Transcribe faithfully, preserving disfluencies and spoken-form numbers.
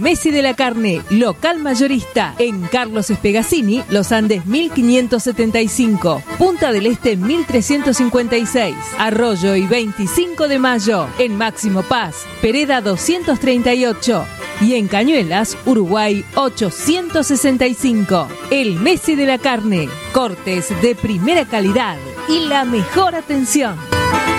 Messi de la Carne, local mayorista, en Carlos Espegazzini, Los Andes mil quinientos setenta y cinco, Punta del Este mil trescientos cincuenta y seis, Arroyo y veinticinco de Mayo, en Máximo Paz, Pereda doscientos treinta y ocho y en Cañuelas, Uruguay ochocientos sesenta y cinco. El Messi de la Carne, cortes de primera calidad y la mejor atención.